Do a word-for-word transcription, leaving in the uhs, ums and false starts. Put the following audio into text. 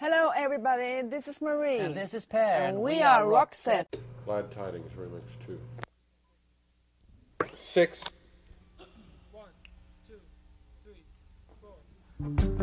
Hello, everybody. This is Marie. And this is Per. And we, we are, are Roxette. Glad Tidings Remix two. Six. One, two, three, four.